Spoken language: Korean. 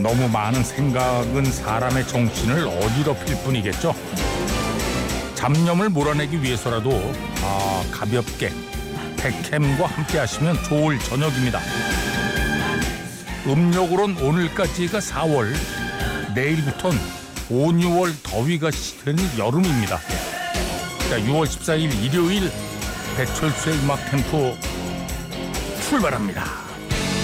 너무 많은 생각은 사람의 정신을 어지럽힐 뿐이겠죠. 잡념을 몰아내기 위해서라도 가볍게 백햄과 함께 하시면 좋을 저녁입니다. 음력으론 오늘까지가 4월, 내일부터는 5, 6월 더위가 되는 여름입니다. 자, 6월 14일 일요일 배철수의 음악 캠프 출발합니다.